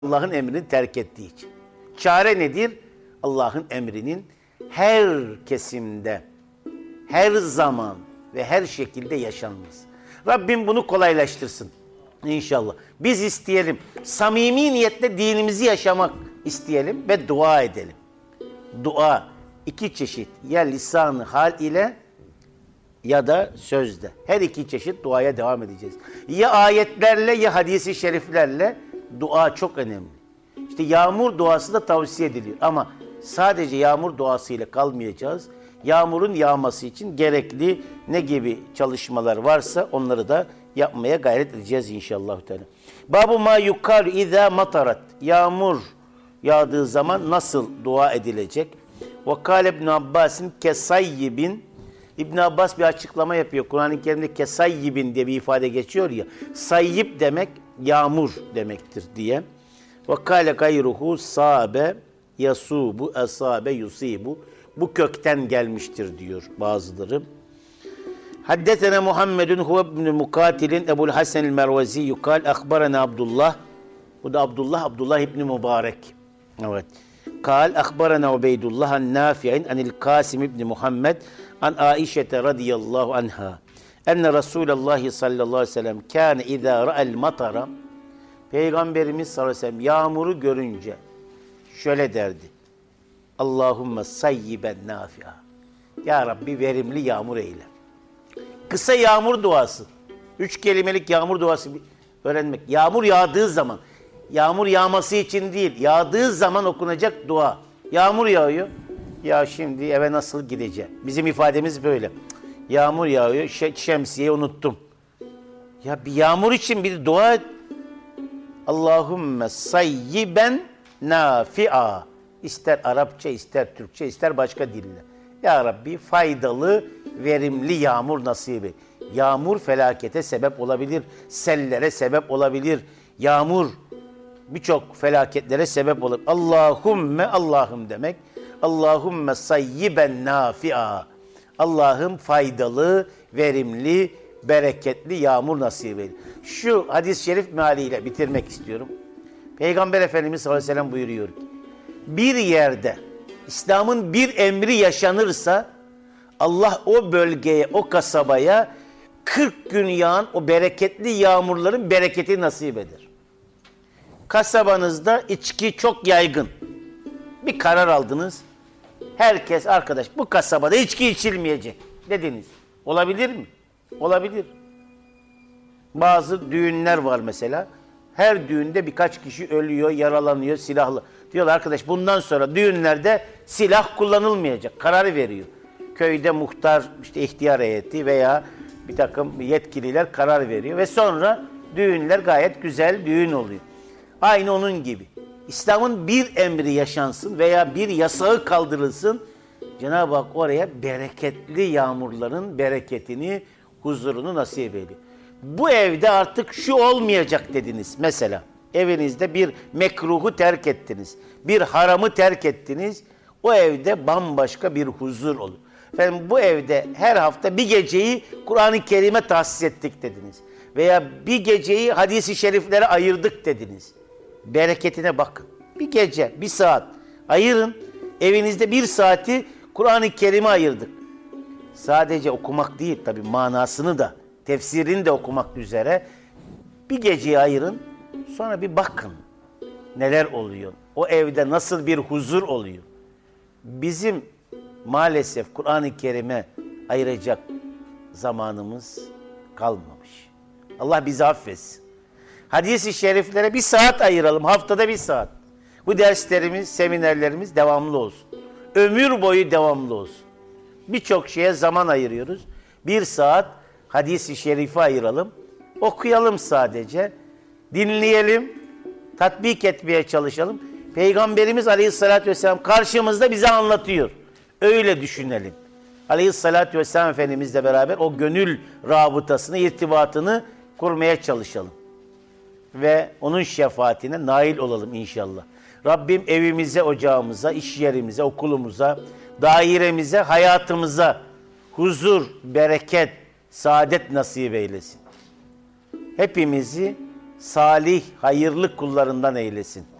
Allah'ın emrini terk ettiği için. Çare nedir? Allah'ın emrinin her kesimde, her zaman ve her şekilde yaşanması. Rabbim bunu kolaylaştırsın inşallah. Biz isteyelim, samimi niyetle dinimizi yaşamak isteyelim ve dua edelim. Dua iki çeşit, ya lisan-ı hal ile ya da sözde. Her iki çeşit duaya devam edeceğiz. Ya ayetlerle ya hadis-i şeriflerle dua çok önemli. İşte yağmur duası da tavsiye ediliyor ama sadece yağmur duasıyla kalmayacağız. Yağmurun yağması için gerekli ne gibi çalışmalar varsa onları da yapmaya gayret edeceğiz inşallah. Babu ma yukalu izâ matarat. Yağmur yağdığı zaman nasıl dua edilecek? Ve kâle İbn Abbas'ın kesayyibin. İbn Abbas bir açıklama yapıyor. Kur'an-ı Kerim'de kesayyibin diye bir ifade geçiyor ya. Sayyib demek yağmur demektir diye. Ve kâle gayruhu sâbe yasubu esâbe yusibu. Bu kökten gelmiştir diyor bazıları. Haddetena Muhammedun huve ibn Mukatilin Ebul Hasan el-Mervezi yukal akhbarana Abdullah. Bu da Abdullah İbni Mübarek. Evet. Kal akhbarana Ubeydullah an-Nafi'in anil Kasim İbni Muhammed an Aişe radıyallahu anha. Enne Resulullah sallallahu aleyhi ve sellem kâne izâ ra'el matara. Peygamberimiz sallallahu aleyhi ve sellem yağmuru görünce şöyle derdi. Allahümme sayyiben nafi'a. Ya Rabbi verimli yağmur eyle. Kısa yağmur duası. 3 kelimelik yağmur duası öğrenmek. Yağmur yağdığı zaman, yağmur yağması için değil, yağdığı zaman okunacak dua. Yağmur yağıyor. Ya şimdi eve nasıl gideceğim? Bizim ifademiz böyle. Yağmur yağıyor, şemsiyeyi unuttum. Ya bir yağmur için bir dua et. Allahümme sayyiben nafi'a. İster Arapça, ister Türkçe, ister başka dille. Ya Rabbi faydalı, verimli yağmur nasip et. Yağmur felakete sebep olabilir, sellere sebep olabilir. Yağmur birçok felaketlere sebep olabilir. Allahümme, Allah'ım demek. Allahümme sayyiben nafi'a. Allah'ım faydalı, verimli, bereketli yağmur nasip et. Şu hadis-i şerif mealiyle bitirmek istiyorum. Peygamber Efendimiz sallallahu aleyhi ve sellem buyuruyor ki, bir yerde İslam'ın bir emri yaşanırsa Allah o bölgeye, o kasabaya 40 gün yağan o bereketli yağmurların bereketi nasip eder. Kasabanızda içki çok yaygın. Bir karar aldınız. Herkes arkadaş bu kasabada içki içilmeyecek dediniz. Olabilir mi? Olabilir. Bazı düğünler var mesela. Her düğünde birkaç kişi ölüyor, yaralanıyor, silahlı. Diyorlar arkadaş bundan sonra düğünlerde silah kullanılmayacak. Kararı veriyor. Köyde muhtar, işte ihtiyar heyeti veya bir takım yetkililer karar veriyor. Ve sonra düğünler gayet güzel düğün oluyor. Aynı onun gibi. İslam'ın bir emri yaşansın veya bir yasağı kaldırılsın. Cenab-ı Hak oraya bereketli yağmurların bereketini, huzurunu nasip ediyor. Bu evde artık şu olmayacak dediniz mesela. Evinizde bir mekruhu terk ettiniz. Bir haramı terk ettiniz. O evde bambaşka bir huzur olur. Efendim bu evde her hafta bir geceyi Kur'an-ı Kerim'e tahsis ettik dediniz. Veya bir geceyi hadis-i şeriflere ayırdık dediniz. Bereketine bakın. Bir gece, bir saat ayırın. Evinizde bir saati Kur'an-ı Kerim'e ayırdık. Sadece okumak değil tabii manasını da, tefsirini de okumak üzere bir geceyi ayırın. Sonra bir bakın neler oluyor. O evde nasıl bir huzur oluyor. Bizim maalesef Kur'an-ı Kerim'e ayıracak zamanımız kalmamış. Allah bizi affetsin. Hadis-i şeriflere bir saat ayıralım. Haftada bir saat. Bu derslerimiz, seminerlerimiz devamlı olsun. Ömür boyu devamlı olsun. Birçok şeye zaman ayırıyoruz. Bir saat hadis-i şerife ayıralım. Okuyalım sadece. Dinleyelim. Tatbik etmeye çalışalım. Peygamberimiz Aleyhisselatü Vesselam karşımızda bize anlatıyor. Öyle düşünelim. Aleyhisselatü Vesselam Efendimizle beraber o gönül rabıtasını, irtibatını kurmaya çalışalım. Ve onun şefaatine nail olalım inşallah. Rabbim evimize, ocağımıza, iş yerimize, okulumuza, dairemize, hayatımıza huzur, bereket, saadet nasip eylesin. Hepimizi salih, hayırlı kullarından eylesin.